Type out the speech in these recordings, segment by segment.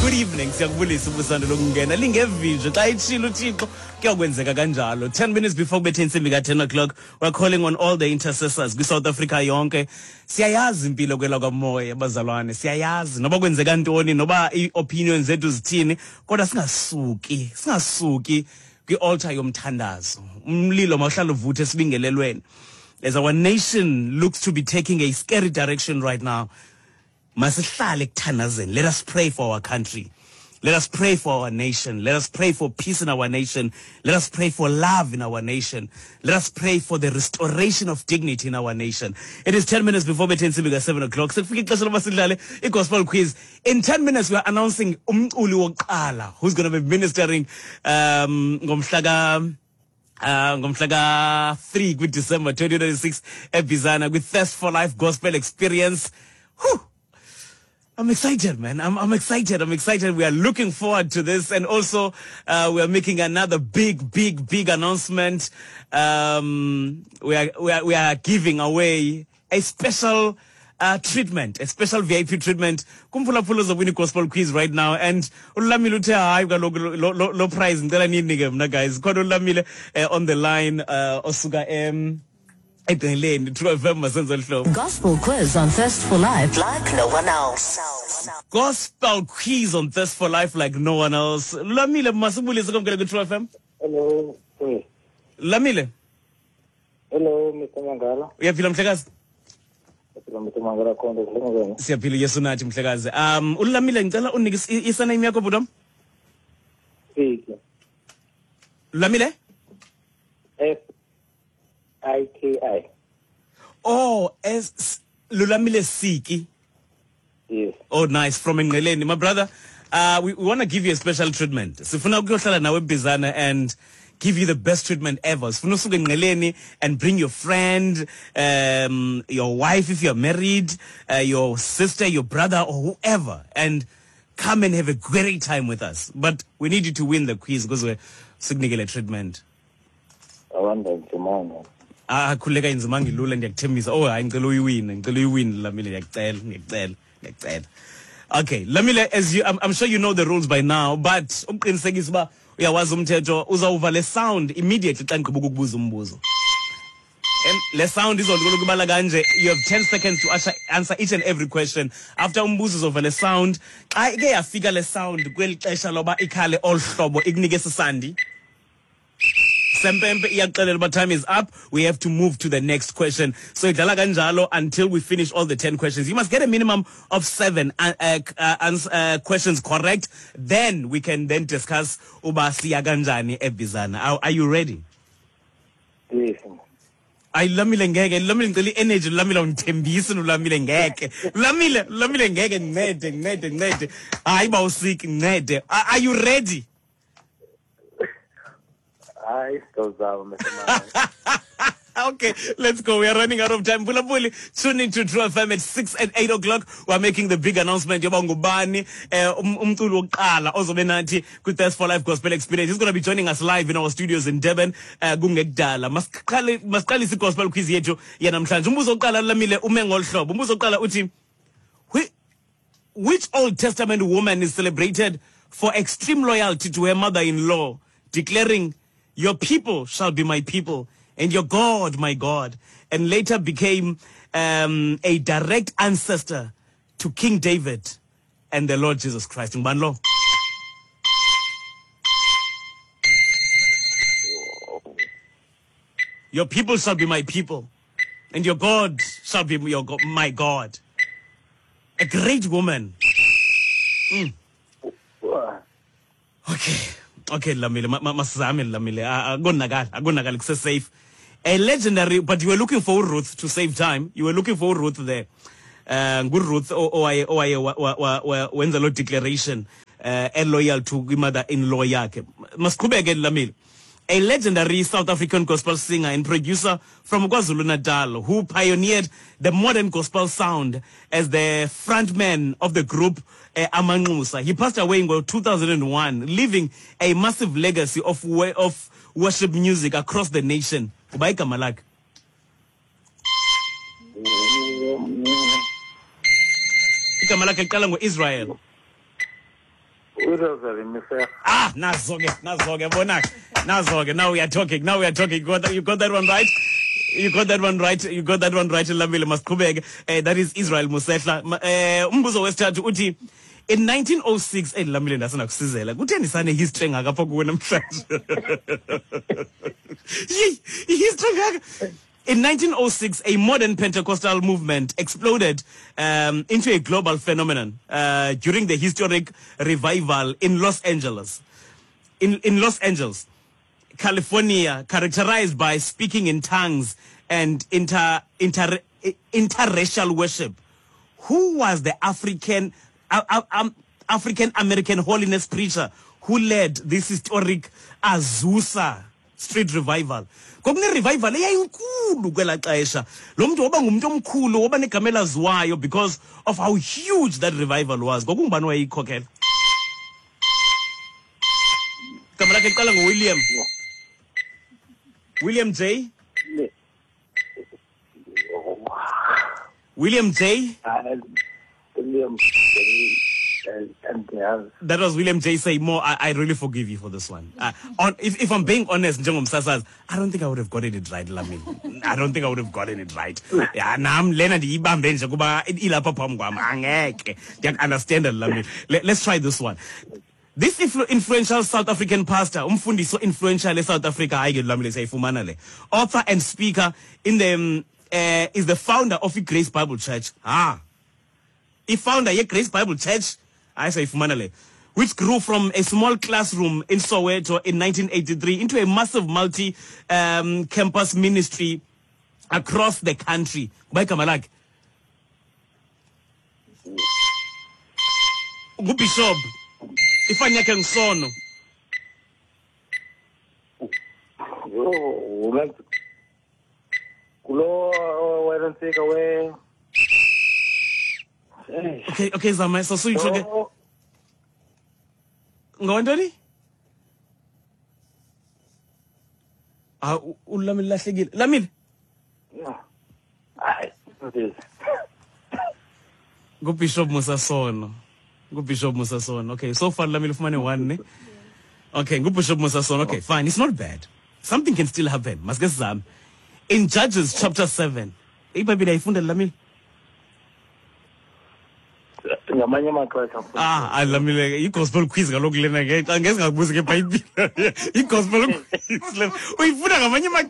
Good evening, siyakubulisa ubusando lokungena lingevinje xa itshilo uThixo kuyakwenzeka kanjalo. 10 minutes before bethe insimbi ka-10 o'clock, we're calling on all the intercessors kwi-South Africa yonke. Siyayazi impilo kwela kwamoya bazalwane, siyayazi noba kwenzeka ntoni, noba i-opinions zethu zithini, kodwa singasuki kwi-altar yomthandazo. Umlilo mawuhlala uvuthe sibingelelweni. As our nation looks to be taking a scary direction right now, masihlale kuthandazeni. Let us pray for our country. Let us pray for our nation. Let us pray for peace in our nation. Let us pray for love in our nation. Let us pray for the restoration of dignity in our nation. It is 10 minutes before bethe insimbi ka-7 o'clock. Sekufika ixesha loba sidlale i-gospel quiz. In 10 minutes, we are announcing umculi wokuqala who's going to be ministering ngomhla ka-3 kwi-December 2026 eBizana with Thirst for Life Gospel Experience. Whew. I'm excited, man. I'm excited. We are looking forward to this. And also, we are making another big announcement. We are giving away a special treatment, a special VIP treatment. Kumphulaphula uzawina gospel quiz right now. And ulamile uthe hayi kaloku lo prize ngicela ninike mna guys. Khona ulamile on the line osuka Gospel quiz on Thirst for Life like no one else. Gospel quiz on Thirst for Life like no one else. Lamile masibulise kwamkela ku-True FM. Hello. Lamile. Hello, Mr. Mangala. Uyaphila mhlekazi? Mr. Mangala khona ngizongena. Siyaphila Yesu nathi mhlekazi. Ulamile ngicela unike isana yakho bhutam. Siki. Lamile? IKI. Oh, as Lulamile Siki. Yes. Oh, nice. From Engqeleni. My brother, we want to give you a special treatment. Sifuna ukuyohlala nawe eBizana and give you the best treatment ever. Sifuna usuke Engqeleni and bring your friend, your wife if you're married, your sister, your brother, or whoever, and come and have a great time with us. But we need you to win the quiz because we're sikunikele treatment. I wonder tomorrow. Khuleka inzima ngilula ndiyakuthembisa. Oh hayi ngicela uyiwin Lamile ngiyacela. Okay, Lamile, as you I'm sure you know the rules by now, but uqinisekisa uba uyawazi umthetho uzawuva le sound immediately xa ngigqiba ukukubuza umbuzo. And le sound izolukubala kanje. You have 10 seconds to answer each and every question. After umbuzo uzova le sound, xa ike yafika le sound kweli xesha loba ikhale olhlobo ikunike sisandi. Sempempe iyakuxelela but time is up. We have to move to the next question. So idlala kanjalo until we finish all the 10 questions. You must get a minimum of 7 questions correct. Then we can then discuss uba siya kanjani eBizana. Are you ready? Yes. Lamile ngeke ngicela energy Lamile ungithembisa uLamile ngeke. Lamile ngeke ncede. Hayi bawusiki ncede. Are you ready? Okay, let's go. We are running out of time. Pulapuli, tune into True FM at 6 and 8 o'clock. We are making the big announcement. Yoba ngubani umculi wokuqala ozobe nathi ku Thirst for Life Gospel Experience. He's going to be joining us live in our studios in Durban. Kungekudala. Masiqalise i-gospel quiz yethu yanamhlanje. Umbuzo wokuqala Lamile ume ngolhlobo. Umbuzo wokuqala uthi which Old Testament woman is celebrated for extreme loyalty to her mother-in-law, declaring, "Your people shall be my people, and your God my God," and later became a direct ancestor to King David and the Lord Jesus Christ. Ngbanlo. Your people shall be my people, and your God shall be my God. A great woman. Okay, Lamile, masizame Lamile. Agonakali safe. A legendary, but you were looking for Ruth to save time. You were looking for Ruth there. Good Ruth, when the Lord declaration, loyal to mother-in-law yake. Maskubeke Lamile. A legendary South African gospel singer and producer from KwaZulu-Natal who pioneered the modern gospel sound as the frontman of the group Amanxusa. He passed away in 2001, leaving a massive legacy of worship music across the nation. Kubaika Malak. Igama lakhe liqala ngo-Israel. uRosary Mfeka. Ah, nazo-ke, bonak. Now we are talking. You got that one right? You got that one right, Lamile Maskubeg. That is Israel Musehla. Umbuzo wesithathu uthi, in 1906, Lamile ndasana kusizela. Kutheni sane history ngakapha kuwe namhlanje? History ngaka. In 1906, a modern Pentecostal movement exploded into a global phenomenon during the historic revival in Los Angeles. In Los Angeles, California, characterized by speaking in tongues and interracial worship. Who was the African American holiness preacher who led this historic Azusa street revival? Kokune revival eyayinkulu kwela xesha. Lo muntu oba ngumuntu omkhulu oba negama elaziwayo because of how huge that revival was. Kokungubani wayeyikhokhela? Igama lakhe liqala ngoWilliam. William J. William J. William and That was William J. Seymour. I really forgive you for this one. If I'm being honest, Njengomsasaz, I don't think I would have gotten it right, Lamin. I don't think I would have gotten it right. Yeah, nam lena ndiyibambe nje kuba ilapha phambi kwam angeke. Understand that, Lamin. Let's try this one. This influential South African pastor, umfundiso influential South Africa, author and speaker in the is the founder of the Grace Bible Church. He founder of Grace Bible Church, which grew from a small classroom in Soweto in 1983 into a massive multi-campus ministry across the country. Bishop. Ifanyake Nsono. Okay, Zama, so you took it. Ngondoni? Ulamil Lashigil. Lamil? Go Bishop Musasono. Okay, so far Lamil Fumane one. Okay, go Bishop Musasono. Okay, fine. It's not bad. Something can still happen. Maskazam. In Judges chapter 7. Lamil. Lamil, gospel quiz galogilena gate. I guess I was a baby. Gospel quiz. We put a manya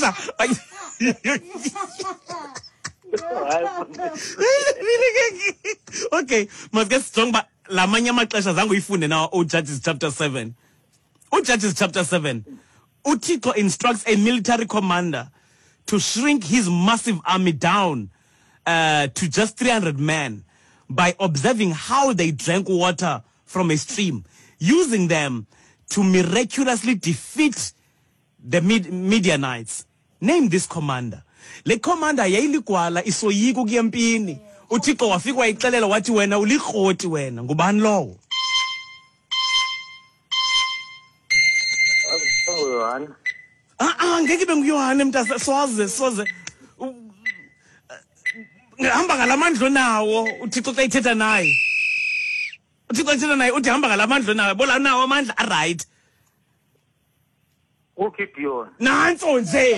Okay, must get strong, but La Manya Maklasha Zango Ifune now, Judges chapter 7. Judges chapter 7. Utiko instructs a military commander to shrink his massive army down to just 300 men by observing how they drank water from a stream, using them to miraculously defeat the Midianites. Name this commander. Le commander yayilikwala isoyika ukuyempini. Uthixo wafika wayixelela wathi wena ulikroti wena. Ngubani lowo? Ngeke ibe nguYohane mntasa soze. Hamba ngalamandla nawo uThixo xa ithetha naye. uThixo ithetha naye uthi hamba ngalamandla nawe bola nawo amandla right. Gideon. Nanso nje.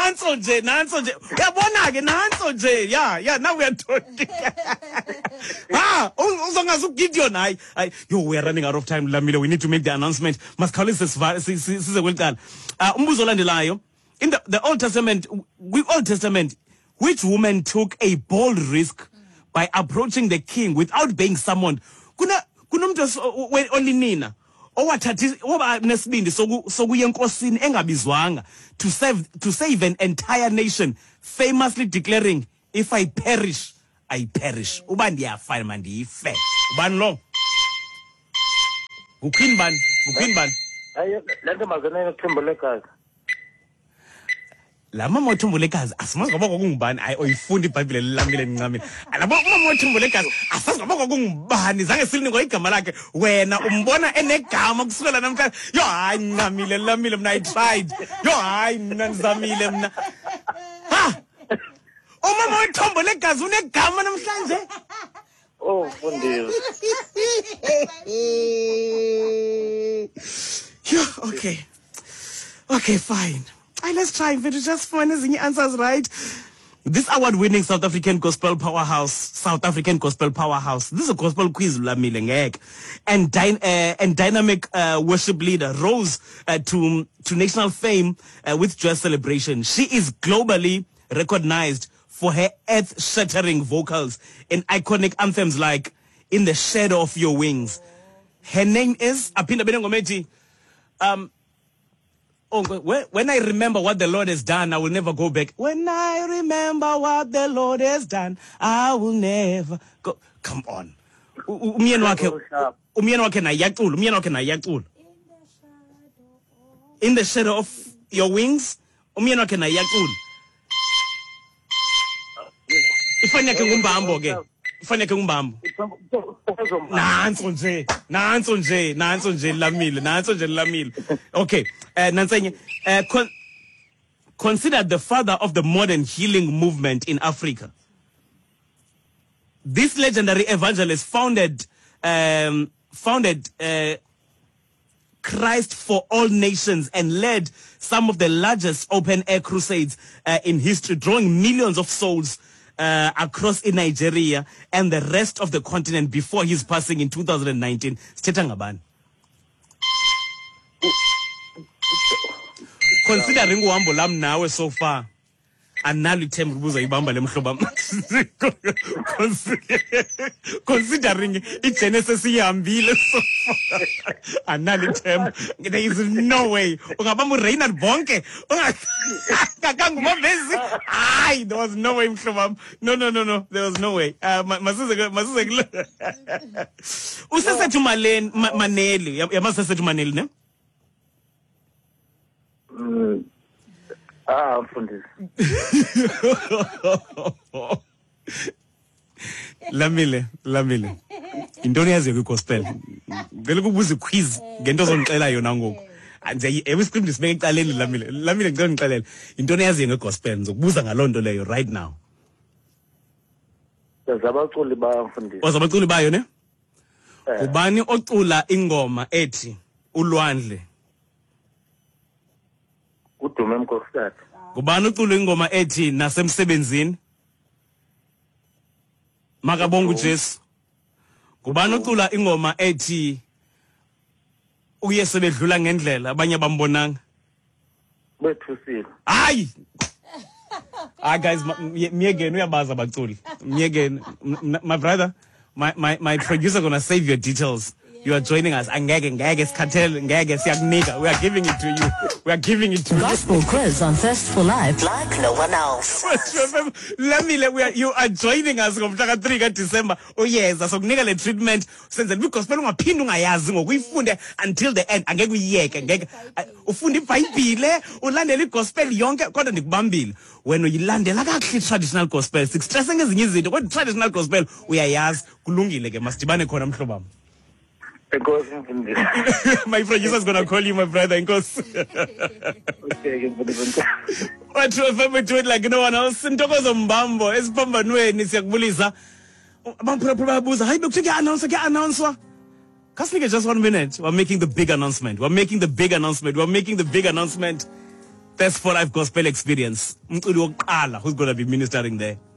Uyabona ke nanso nje. Yeah, now we are talking. Uzongazi Gideon hayi. Yo, we are running out of time, Lamile. We need to make the announcement. Masikhawulise size kweliqala. Umbuzo olandelayo. In the Old Testament, which woman took a bold risk by approaching the king without being summoned? Kuna umuntu olinina owathathi oba nesibindi sokuya enkosini engabizwanga to save an entire nation, famously declaring, if I perish, I perish. Uba ndiyafa mandife. Ubani lo? Uqueen ban. Lento mazana Thembelekazi. La mama Thembelekazi asimazi ngoba kokungubani oyifunda iBhayibheli lilamile ncamile. Alabo mama Thembelekazi asazi ngoba kokungubani zange silinikwa igama lakhe wena umbona enegama kusukela namhlanje. Yo hayi ncamile lamile mina I tried. Yo hayi mina nizamile mina. Umama Thembelekazi unegama namhlanje. Fundile. Okay, fine. Let's try and just find the answers right. This award-winning South African gospel powerhouse, this is a gospel quiz, Lamile, and dynamic worship leader rose to national fame with Joyous Celebration. She is globally recognized for her earth-shattering vocals in iconic anthems like In the Shadow of Your Wings. Her name is Apinda Benengometi. When I remember what the Lord has done, I will never go back. When I remember what the Lord has done, I will never go. Come on. Umyeni wakhe na yacula. In the shadow of your wings, umyeni wakhe na yacula. Ifanya ke ngumbambo ke. Ifanya ke ngumbambo. Nanso nje lamile. Okay, Nansenye, considered the father of the modern healing movement in Africa. This legendary evangelist founded Christ for All Nations and led some of the largest open-air crusades in history, drawing millions of souls across in Nigeria and the rest of the continent before his passing in 2019. Stetangabani. Considering uhambo lam nawe so far, analo ithemba ukubuza ibamba lemhloba. Considering iGenesis ihambile so far, analo ithemba. There is no way. Ungabamba uReinhard Bonke. There was no way mhloba. No. There was no way. Masuze usesethu Maneli. Yamasesethu Maneli ne? Mfundisi. Lamile. Intoni yazi kwigospel. Ngeke kubuza quiz ngento ozongixela yona ngoku. Nje every script isibeke ecaleni Lamile. Lamile ngicela ngixelele. Intoni yazi ngegospel ngizokubuza ngalonto leyo right now. Zabaculi ba mfundisi. Wazabaculi bayo ne? Ubani ocula ingoma ethi Ulwandle? Udume Mkhosikade. Ngubani ucula ingoma ethi Nasemsebenzini? Makabonga uJesu. Ngubani ucula ingoma ethi Uyese bedlula ngendlela abanye bambonanga? Bethusile. Hayi. Guys, miyegeni uyabaza abaculi. Miyegeni, my brother, my producer gonna save your details. You are joining us. Ngeke siyakunika. We are giving it to you. Gospel quiz on Thirst for Life like no one else. You are joining us ngomhla ka3 December. Oyeza sokunika le treatment senzela igospel ungaphindi ungayazi ngokuyifunde until the end. Angeke uyiyeke. Ngeke ufunda iBhayibhile, ulandele igospel yonke kodwa ndikubambile. When uyilandela kakuhle traditional gospel, sikustress ngezinye izinto kodwa traditional gospel uyayazi kulungile ke masidibane khona mhlobam. My producer is gonna call you my brother in course. What you ever do it like no one else? Ntokozo Mbambo, esipambanweni siyakubulisa. Babuza, hayi bekuthe announce. Kasnike just 1 minute. We're making the big announcement. That's for Life Gospel Experience. Umculi wokuqala who's gonna be ministering there.